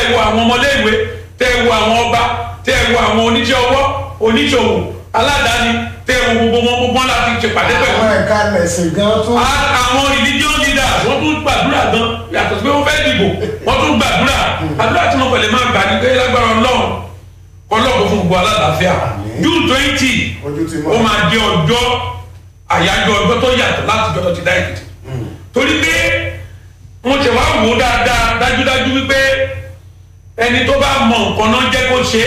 ẹ wo àwọn ọmọléèwé tẹ́ ẹ wo àwọn ọba tẹ́ ẹ wo àwọn oníṣẹ́ ọwọ́ oníṣòwò aládàáni tẹ́ ẹ wo gbogbo wọn láti ṣèpàdé pẹ̀lú. àwọn ẹ̀ka lẹ̀sìn gan tún. àwọn religion leaders wọ́n tún gbàdúrà gan yàtọ̀ sí pé wọ́n fẹ́ dìbò wọ́n tún gbàdúrà àdúrà tí wọ́n pẹ̀lẹ́ máa gbà ní pé lágbára ọlọ́run ọlọ́run fún gbogbo alálàáfíà June 20 ó máa jẹ́ ọjọ́ àyájọ́ ọjọ́ tó yàtọ̀ láti jọ́ ti dá Èkìtì torí pé wọ́n ti wá wò ó dáadáa dájúdájú wípé ẹni tó bá mọ nǹkan náà jẹ́ kó ṣe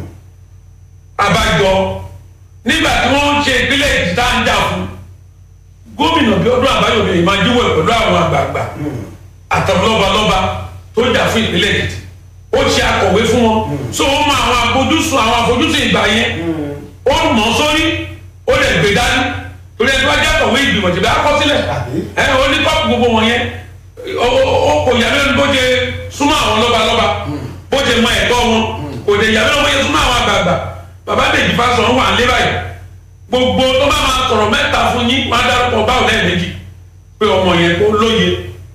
àbájọ nígbà tí wọ́n ń ṣe ìpínlẹ̀ Èkìtì tá à ń jà fún gómìnà Bíọ́dún Àbáyọ̀mí ìmájíwò pẹ̀lú àwọn àgbààgbà àtàwọn lọ́balọ́ba tó jà fún ìpínlẹ̀ Èkìtì ó ṣe akọ̀wé fún wọn so ó mọ àwọn àfojúsùn ìgbà yẹn ó mọ̀ sórí ó lè gbé dání torí ẹni wá jẹ́ akọ̀wé ìgbìmọ̀ tìbí akọsílẹ̀ ó ní kọ́ọ̀pù gbogbo wọn yẹn ó kò yà lónìí bó ṣe súnmọ́ àwọn lọ́balọ́ba bó ṣe mọ ẹ̀tọ́ wọn kò lè yà lónìí bó ṣe súnmọ́ àwọn àgbààgbà bàbá Dèjì Fásọ̀rọ̀ wà lé báyìí gbogbo tó bá máa sọ̀rọ̀ mẹ́ta fún yín máa dárúkọ báwo lẹ́ẹ̀mejì pé ọmọ yẹn kó lóye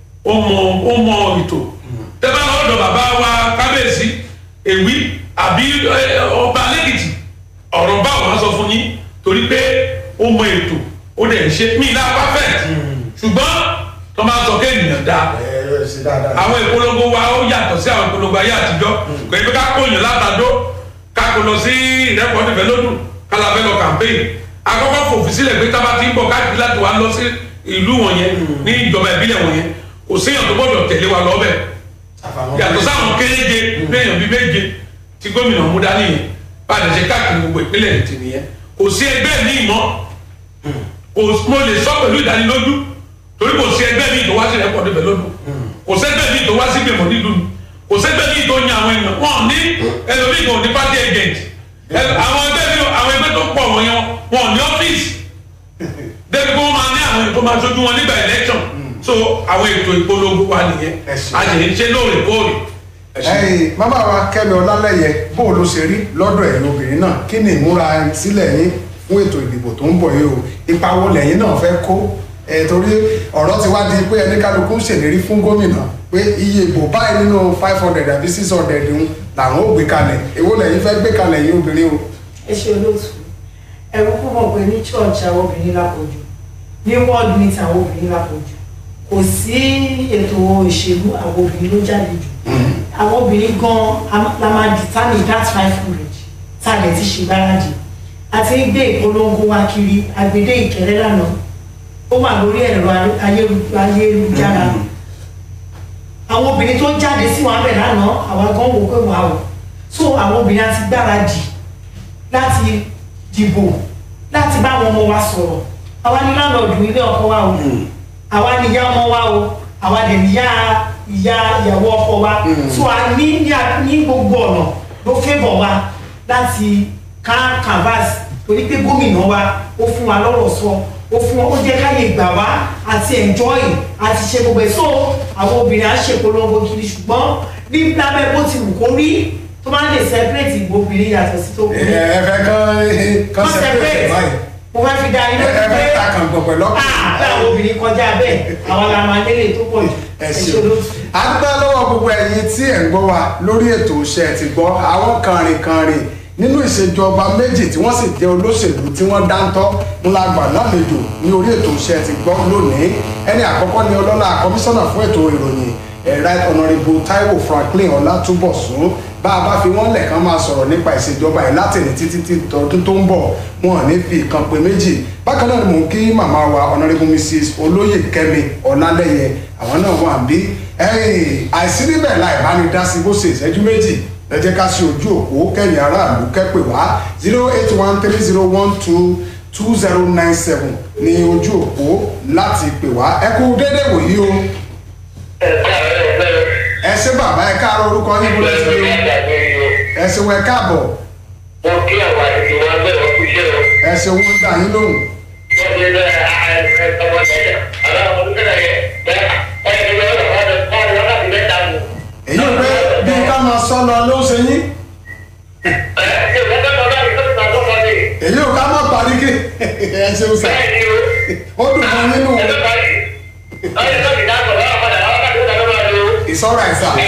ó mọ ètò tẹ́bá lọ́dọ̀ bàbá wa kábíyèsí èwí àbí ọba lẹ́kìtì ọ̀rọ̀ báwo máa sọ fún yín torí pé ó mọ ètò ó dẹ̀ ṣe mí ìlà perfect ṣùgbọ́n tó máa sọ kéèyàn dáa àwọn ìpolongo wa ó yàtọ̀ sí àwọn ìpolongo ayé àtijọ́ kò yẹ ká kóyàn látàdó ká kó lọ sí ìrẹ́pọ̀ nífẹ̀ẹ́ lódù kálàfẹ́ lọ campaign akọ́kọ́ fòfin sílẹ̀ pé tábà ti ń bọ̀ káàkiri láti wá lọ sí ìlú wọ̀nyẹn ní ìjọba ìbílẹ̀ wọ̀nyẹn kò séèyàn tó gbọ́dọ̀ tẹ̀lé wa lọ́bẹ̀ yàtọ̀ sáwọn kéréje léèyàn bíi méje tí gómìnà mú dání yẹn bá a lè ṣe káàkiri gbogbo ìpínlẹ̀ Èkìtì nìyẹn kò sí ẹgbẹ́ ní ìmọ̀ mo lè sọ pẹ̀lú ìdánilójú torí kò sí ẹgbẹ́ ní ìtọ́wá sí ẹ̀pọ̀ níbẹ̀ lódù kò sẹ́gbẹ́ ní ìtọ́wá sí gbèmọ̀ nílùú kò sẹ́gbẹ́ ní ìtọ́ ní àwọn èèyàn wọn ní ẹlòmíì kan ní party agent àwọn ẹgbẹ́ tó pọ̀ wọ̀nyẹn wọn ní ọ́fíìsì débi kó wọ́n máa ní àwọn ètò máa ṣojú wọn nígbà election so àwọn ètò ìpolongo wa nìyẹn a sì ń ṣe lóòrèkóòrè. bàbá wa Kẹ́mi Ọlálẹ́yẹ bó o ló ṣe rí lọ́dọ̀ ẹ̀yin obìnrin náà kí ni ìmúra sílẹ̀ yín fún ètò ìdìbò tó ń bọ̀ yìí o ipa wo lẹ́yìn náà fẹ́ kó torí ọ̀rọ̀ ti wá di pé ẹni kálukú ń ṣèlérí fún gómìnà pé iye ìbò báyìí nínú 500 àbí 600 ń làwọn ò gbé kalẹ̀ èwo lẹ́yìn fẹ́ gbé kalẹ̀ yín obìnrin o. ẹ ṣe olóòtú ẹ̀rù kú mọ̀ pé ní church àwọn obìnrin lápọ̀jù ní world meet àwọn obìnrin lápọ̀jù kò sí ètò ìṣèlú àwọn obìnrin ló jáde jù àwọn obìnrin gan la máa determine that 500 tààlẹ̀ ti ṣe gbáradì àti gbé ìpolongo wa kiri àgbèdè Ìkẹrẹ́ lánàá ó wà lórí ẹ̀rọ ayélujára àwọn obìnrin tó jáde sí wọn bẹ̀ lánàá àwọn gan wò pé wà ó so àwọn obìnrin àti gbáradì láti dìbò láti bá àwọn ọmọ wa sọ̀rọ̀ àwa ní láńlọ́ọ̀dù ilé ọkọ wa o àwa ní ìyá ọmọ wa o àwa dẹ̀ ní ìyàwó ọkọ wa so a ní gbogbo ọ̀nà ló fẹ́bọ̀ wa láti canvas torí pé gómìnà wa ó fún wa lọ́rọ̀ sọ ó jẹ́ káyè gbà wá àti enjoy àti ṣe gbogbo ẹ̀ so àwọn obìnrin á ṣe polongo kiri ṣùgbọ́n ní lábẹ́ bó ti wù kó rí tó máa ń lè separate ìgbò obìnrin yàtọ̀ sí tó kù. ẹ fẹ́ kán separate báyìí. mo fẹ́ fi da inú pé ẹ fẹ́ ta kàn gbọ̀ pẹ̀lú ọkùnrin. àwọn obìnrin kọjá bẹ́ẹ̀ àwọn la máa lélẹ̀ tó pọ̀ jù. ẹ ṣeun a dúpẹ́ lọ́wọ́ gbogbo ẹ̀yin tí ẹ̀ ń gbọ́ wa lórí ètò iṣẹ́ ti gbọ́ àwọn kànrìnkànrìn nínú ìṣèjọba méjì tí wọ́n sì jẹ́ olóṣèlú tí wọ́n dáńtọ́ ńlá gbà lálejò ní orí ètò iṣẹ́ ti gbọ́ lónìí ẹni àkọ́kọ́ ni ọlọ́lá kọmíṣánná fún ètò ìròyìn right honourable Taiwo Franklin Ọlátúbọ̀sún bá a bá fi wọ́n lẹ̀kan máa sọ̀rọ̀ nípa ìṣèjọba ẹ̀ láti ní títí tọdún tó ń bọ̀ wọn ò ní fi ìkan pé méjì bákan náà ni mò ń kí màmá wa honourable Mrs. Olóyè Kẹ́mi Ọlálẹ́yẹ àwọn náà wà bí àìsí níbẹ̀ láì bá ní dá sí bó ṣe ìṣẹ́jú méjì ẹ jẹ́ ká sí ojú òpó kẹ́yìn aráàlú kẹ́pẹ́ wá 08130122097 ní ojú òpó láti pè wá ẹ kú dédé wòyí o. ẹ ṣé bàbá ẹ káàárọ̀ orúkọ yín bó lẹ́sìn lé ẹ ṣé wọ ẹ káàbọ̀. mo kí àwọn àlejò wa bẹ̀rẹ̀ ọkú iṣẹ́ o. ẹ ṣé wọ́n dá yín lóhùn. wọ́n ti bẹ ọmọ ìṣẹ̀lẹ̀ àwọn ọmọ ìṣẹ̀lẹ̀ yẹn èyí ò pé bí ká máa sọ lọ ló ṣe yín. èyí ò ká má parí kí ẹ ṣeun sá ó dùn fún nínú. ìsọ̀rọ̀ àìsàn.